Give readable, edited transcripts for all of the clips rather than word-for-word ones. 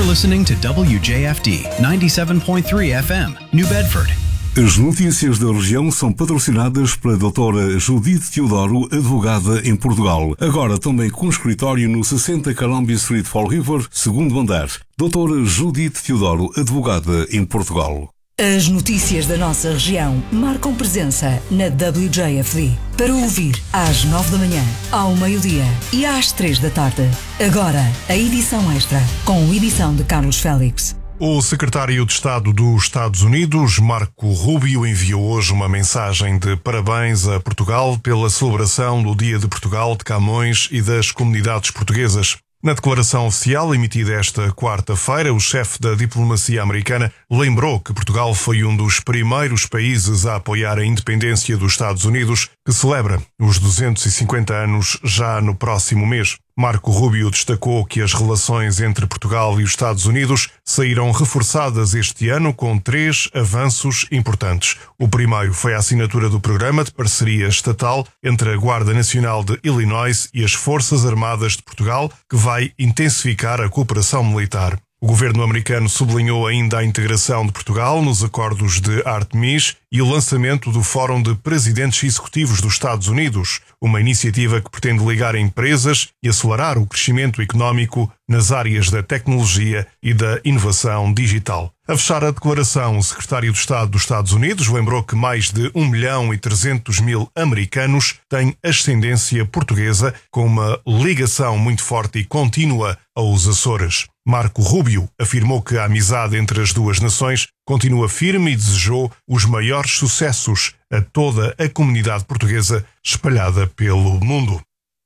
You're listening to WJFD 97.3 FM, New Bedford. As notícias da região são patrocinadas pela doutora Judite Teodoro, advogada em Portugal. Agora também com escritório no 60 Columbia Street, Fall River, segundo andar. Doutora Judite Teodoro, advogada em Portugal. As notícias da nossa região marcam presença na WJFD. Para ouvir às 9 da manhã, ao meio-dia e às 3 da tarde. Agora, a edição extra, com edição de Carlos Félix. O secretário de Estado dos Estados Unidos, Marco Rubio, enviou hoje uma mensagem de parabéns a Portugal pela celebração do Dia de Portugal, de Camões e das comunidades portuguesas. Na declaração oficial emitida esta quarta-feira, o chefe da diplomacia americana lembrou que Portugal foi um dos primeiros países a apoiar a independência dos Estados Unidos, que celebra os 250 anos já no próximo mês. Marco Rubio destacou que as relações entre Portugal e os Estados Unidos saíram reforçadas este ano com 3 avanços importantes. O primeiro foi a assinatura do Programa de Parceria Estatal entre a Guarda Nacional de Illinois e as Forças Armadas de Portugal, que vai intensificar a cooperação militar. O governo americano sublinhou ainda a integração de Portugal nos acordos de Artemis e o lançamento do Fórum de Presidentes Executivos dos Estados Unidos, uma iniciativa que pretende ligar empresas e acelerar o crescimento económico nas áreas da tecnologia e da inovação digital. A fechar a declaração, o secretário de Estado dos Estados Unidos lembrou que mais de 1.300.000 americanos têm ascendência portuguesa, com uma ligação muito forte e contínua aos Açores. Marco Rubio afirmou que a amizade entre as duas nações continua firme e desejou os maiores sucessos a toda a comunidade portuguesa espalhada pelo mundo.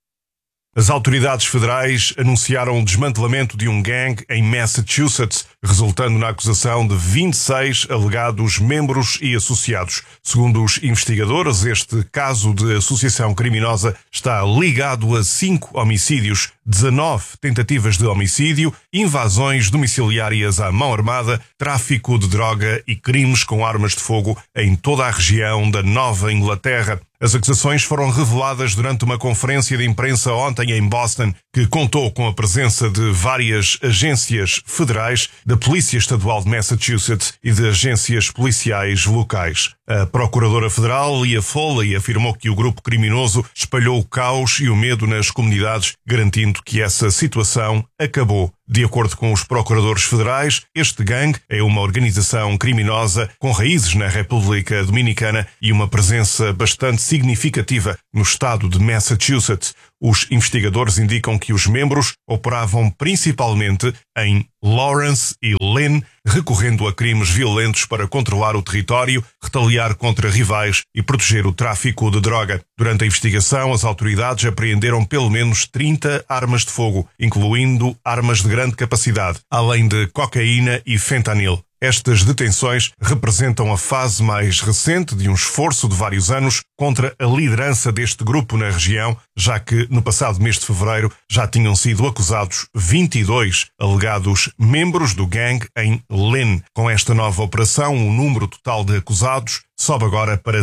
As autoridades federais anunciaram o desmantelamento de um gangue em Massachusetts, resultando na acusação de 26 alegados membros e associados. Segundo os investigadores, este caso de associação criminosa está ligado a 5 homicídios, 19 tentativas de homicídio, invasões domiciliárias à mão armada, tráfico de droga e crimes com armas de fogo em toda a região da Nova Inglaterra. As acusações foram reveladas durante uma conferência de imprensa ontem em Boston, que contou com a presença de várias agências federais, da Polícia Estadual de Massachusetts e de agências policiais locais. A Procuradora Federal, Leah Foley, afirmou que o grupo criminoso espalhou o caos e o medo nas comunidades, garantindo que essa situação acabou. De acordo com os procuradores federais, este gangue é uma organização criminosa com raízes na República Dominicana e uma presença bastante significativa no estado de Massachusetts. Os investigadores indicam que os membros operavam principalmente em Lawrence e Lynn, recorrendo a crimes violentos para controlar o território, retaliar contra rivais e proteger o tráfico de droga. Durante a investigação, as autoridades apreenderam pelo menos 30 armas de fogo, incluindo armas de grande capacidade, além de cocaína e fentanil. Estas detenções representam a fase mais recente de um esforço de vários anos contra a liderança deste grupo na região, já que no passado mês de fevereiro já tinham sido acusados 22 alegados membros do gangue em Lynn. Com esta nova operação, o número total de acusados sobe agora para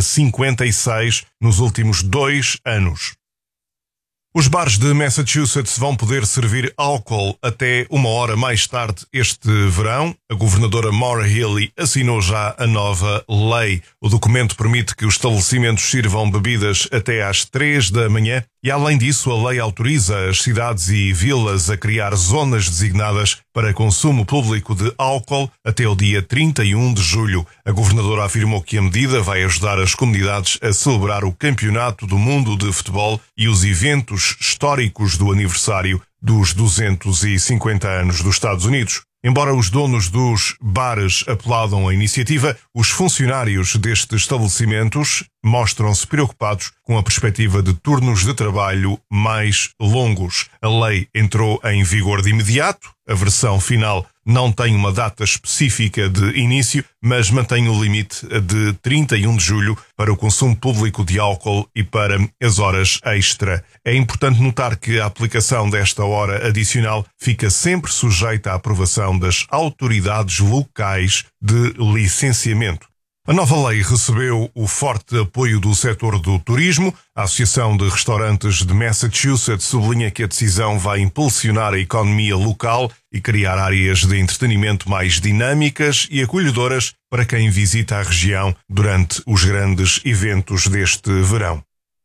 56 nos últimos 2 anos. Os bares de Massachusetts vão poder servir álcool até 1 hora mais tarde este verão. A governadora Maura Healey assinou já a nova lei. O documento permite que os estabelecimentos sirvam bebidas até às 3 da manhã e, além disso, a lei autoriza as cidades e vilas a criar zonas designadas para consumo público de álcool até o dia 31 de julho. A governadora afirmou que a medida vai ajudar as comunidades a celebrar o Campeonato do Mundo de Futebol e os eventos históricos do aniversário dos 250 anos dos Estados Unidos. Embora os donos dos bares aplaudam a iniciativa, os funcionários destes estabelecimentos mostram-se preocupados com a perspectiva de turnos de trabalho mais longos. A lei entrou em vigor de imediato. A versão final não tem uma data específica de início, mas mantém o limite de 31 de julho para o consumo público de álcool e para as horas extra. É importante notar que a aplicação desta hora adicional fica sempre sujeita à aprovação das autoridades locais de licenciamento. A nova lei recebeu o forte apoio do setor do turismo. A Associação de Restaurantes de Massachusetts sublinha que a decisão vai impulsionar a economia local e criar áreas de entretenimento mais dinâmicas e acolhedoras para quem visita a região durante os grandes eventos deste verão.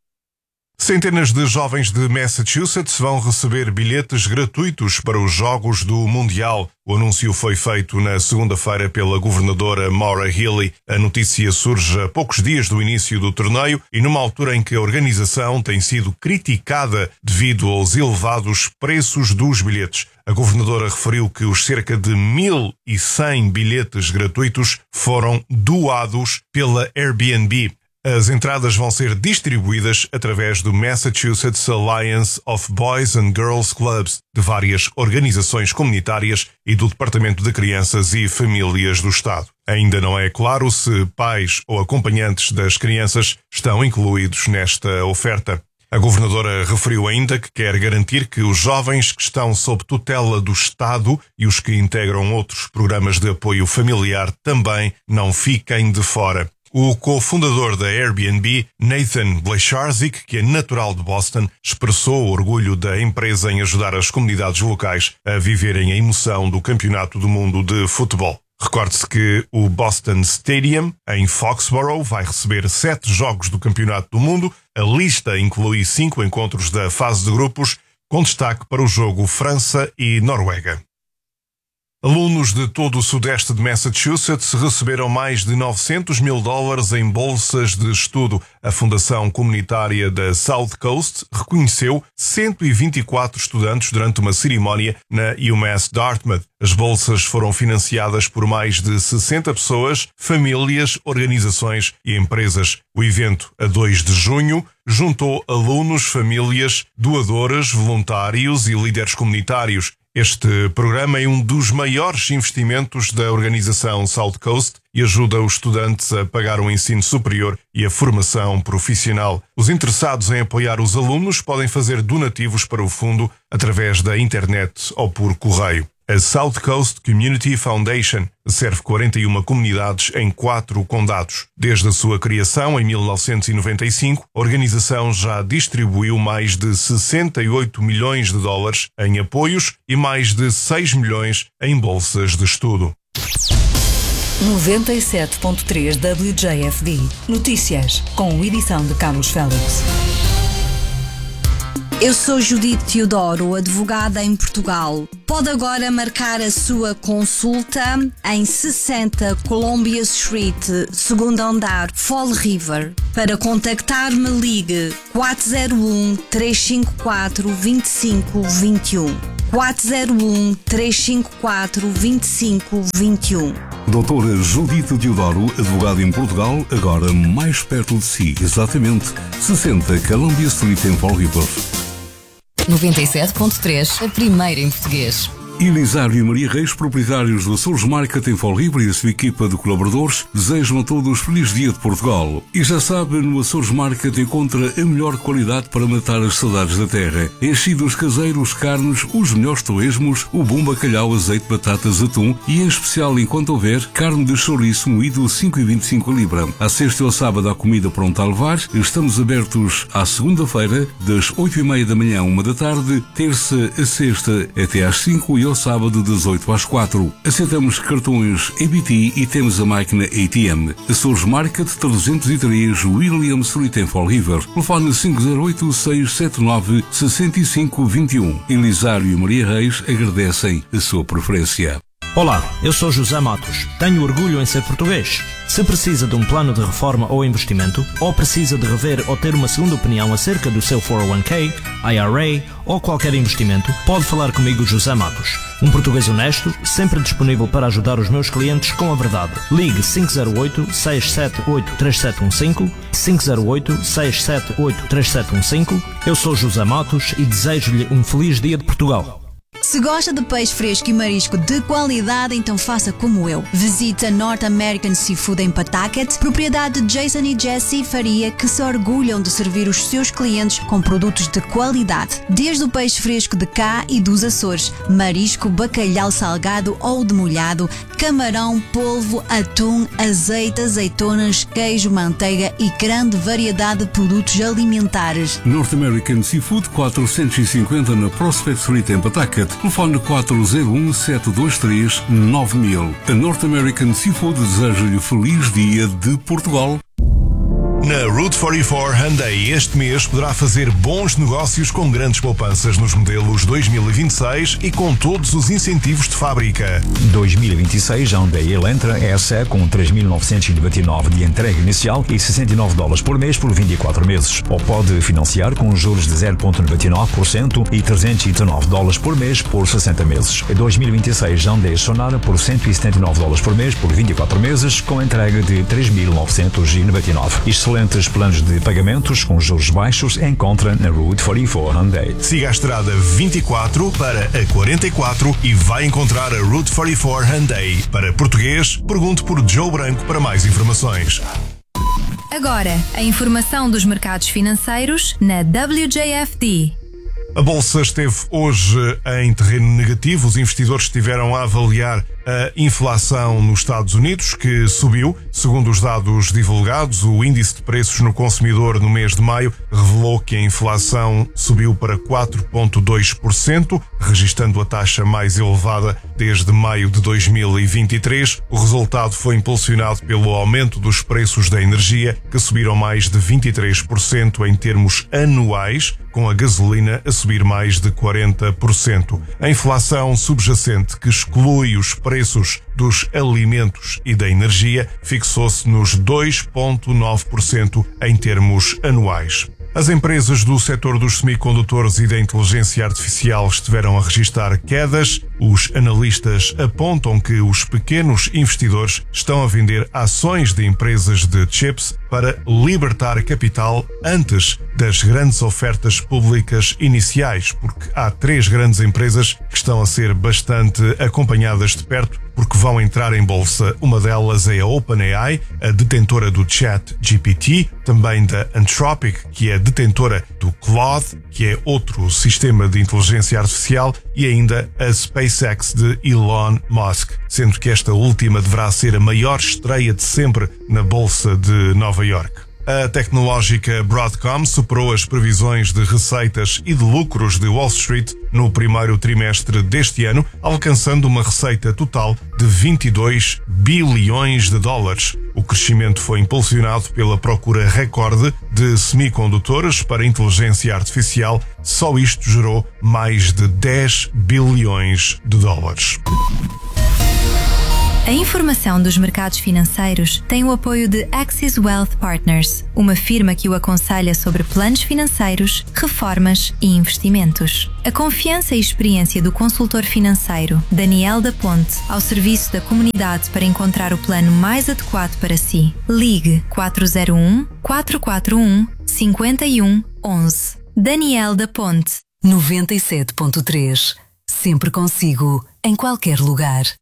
Centenas de jovens de Massachusetts vão receber bilhetes gratuitos para os Jogos do Mundial. O anúncio foi feito na segunda-feira pela governadora Maura Healey. A notícia surge a poucos dias do início do torneio e numa altura em que a organização tem sido criticada devido aos elevados preços dos bilhetes. A governadora referiu que os cerca de 1.100 bilhetes gratuitos foram doados pela Airbnb. As entradas vão ser distribuídas através do Massachusetts Alliance of Boys and Girls Clubs, de várias organizações comunitárias e do Departamento de Crianças e Famílias do Estado. Ainda não é claro se pais ou acompanhantes das crianças estão incluídos nesta oferta. A governadora referiu ainda que quer garantir que os jovens que estão sob tutela do Estado e os que integram outros programas de apoio familiar também não fiquem de fora. O cofundador da Airbnb, Nathan Blecharczyk, que é natural de Boston, expressou o orgulho da empresa em ajudar as comunidades locais a viverem a emoção do Campeonato do Mundo de Futebol. Recorde-se que o Boston Stadium, em Foxborough, vai receber 7 jogos do Campeonato do Mundo. A lista inclui 5 encontros da fase de grupos, com destaque para o jogo França e Noruega. Alunos de todo o sudeste de Massachusetts receberam mais de $900 mil em bolsas de estudo. A Fundação Comunitária da South Coast reconheceu 124 estudantes durante uma cerimónia na UMass Dartmouth. As bolsas foram financiadas por mais de 60 pessoas, famílias, organizações e empresas. O evento, a 2 de junho, juntou alunos, famílias, doadores, voluntários e líderes comunitários. Este programa é um dos maiores investimentos da organização South Coast e ajuda os estudantes a pagar o ensino superior e a formação profissional. Os interessados em apoiar os alunos podem fazer donativos para o fundo através da internet ou por correio. A South Coast Community Foundation serve 41 comunidades em 4 condados. Desde a sua criação, em 1995, a organização já distribuiu mais de $68 milhões em apoios e mais de 6 milhões em bolsas de estudo. 97.3 WJFD. Notícias, com edição de Carlos Félix. Eu sou Judite Teodoro, advogada em Portugal. Pode agora marcar a sua consulta em 60 Columbia Street, segundo andar, Fall River. Para contactar-me, ligue 401-354-2521. 401-354-2521. Doutora Judite Teodoro, advogada em Portugal, agora mais perto de si, exatamente 60 Columbia Street em Fall River. 97.3, a primeira em português. Elisário e Maria Reis, proprietários do Açores Market em Fall River, e a sua equipa de colaboradores desejam a todos feliz dia de Portugal. E já sabe, no Açores Market encontra a melhor qualidade para matar as saudades da terra. Enchidos caseiros, carnes, os melhores torresmos, o bom bacalhau, azeite, batatas, atum e, em especial, enquanto houver, carne de chouriço moído 5,25 a libra. À sexta e ao sábado há comida pronta a levar. Estamos abertos à segunda-feira, das 8h30 da manhã à 1 da tarde, terça a sexta até às 5 e ao sábado das 8 às 4. Aceitamos cartões EBT e temos a máquina ATM. Açores Market 303 William Street em Fall River. Telefone 508-679-6521. Elisário e Maria Reis agradecem a sua preferência. Olá, eu sou José Matos. Tenho orgulho em ser português. Se precisa de um plano de reforma ou investimento, ou precisa de rever ou ter uma segunda opinião acerca do seu 401k, IRA ou qualquer investimento, pode falar comigo, José Matos. Um português honesto, sempre disponível para ajudar os meus clientes com a verdade. Ligue 508-678-3715, 508-678-3715. Eu sou José Matos e desejo-lhe um feliz dia de Portugal. Se gosta de peixe fresco e marisco de qualidade, então faça como eu. Visita North American Seafood em Pawtucket, propriedade de Jason e Jessie Faria, que se orgulham de servir os seus clientes com produtos de qualidade. Desde o peixe fresco de cá e dos Açores, marisco, bacalhau salgado ou demolhado, camarão, polvo, atum, azeite, azeitonas, queijo, manteiga e grande variedade de produtos alimentares. North American Seafood 450 na Prospect Street em Pawtucket. Telefone 401-723-9000. A North American Seafood deseja-lhe feliz dia de Portugal. Na Route 44 Hyundai este mês poderá fazer bons negócios com grandes poupanças nos modelos 2026 e com todos os incentivos de fábrica. 2026 Hyundai Elantra SE com 3.999 de entrega inicial e $69 por mês por 24 meses. Ou pode financiar com juros de 0,99% e $319 por mês por 60 meses. 2026 Hyundai Sonata por $179 por mês por 24 meses com entrega de 3.999. Excelentes planos de pagamentos com juros baixos encontra na Route 44 Hyundai. Siga a estrada 24 para a 44 e vai encontrar a Route 44 Hyundai. Para português, pergunte por Joe Branco para mais informações. Agora, a informação dos mercados financeiros na WJFD. A Bolsa esteve hoje em terreno negativo. Os investidores estiveram a avaliar a inflação nos Estados Unidos, que subiu. Segundo os dados divulgados, o índice de preços no consumidor no mês de maio revelou que a inflação subiu para 4,2%, registando a taxa mais elevada desde maio de 2023. O resultado foi impulsionado pelo aumento dos preços da energia, que subiram mais de 23% em termos anuais, com a gasolina a subir mais de 40%. A inflação subjacente, que exclui os preços dos alimentos e da energia, fixou-se nos 2,9% em termos anuais. As empresas do setor dos semicondutores e da inteligência artificial estiveram a registrar quedas. Os analistas apontam que os pequenos investidores estão a vender ações de empresas de chips para libertar capital antes das grandes ofertas públicas iniciais, porque há 3 grandes empresas que estão a ser bastante acompanhadas de perto porque vão entrar em bolsa. Uma delas é a OpenAI, a detentora do ChatGPT, também da Anthropic, que é detentora do Claude, que é outro sistema de inteligência artificial, e ainda a SpaceX de Elon Musk, sendo que esta última deverá ser a maior estreia de sempre na Bolsa de Nova York. A tecnológica Broadcom superou as previsões de receitas e de lucros de Wall Street no primeiro trimestre deste ano, alcançando uma receita total de $22 bilhões. O crescimento foi impulsionado pela procura recorde de semicondutores para inteligência artificial. Só isto gerou mais de $10 bilhões. A informação dos mercados financeiros tem o apoio de Axis Wealth Partners, uma firma que o aconselha sobre planos financeiros, reformas e investimentos. A confiança e experiência do consultor financeiro Daniel da Ponte ao serviço da comunidade para encontrar o plano mais adequado para si. Ligue 401-441-5111. Daniel da Ponte. 97.3. Sempre consigo, em qualquer lugar.